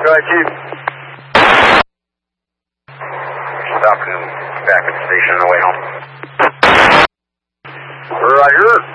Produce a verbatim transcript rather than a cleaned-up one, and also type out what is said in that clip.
Right, Chief. Stopping back at the station on the way home. Roger.